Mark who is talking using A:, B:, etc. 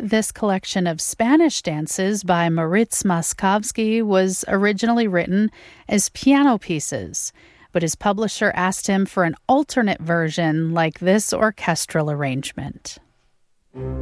A: This collection of Spanish dances by Moritz Moszkowski was originally written as piano pieces, but his publisher asked him for an alternate version like this orchestral arrangement.